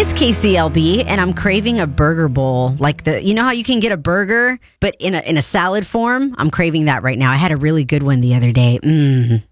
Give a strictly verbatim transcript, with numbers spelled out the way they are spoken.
it's K C L B, and I'm craving a burger bowl. Like the, you know how you can get a burger, but in a in a salad form? I'm craving that right now. I had a really good one the other day. Mmm.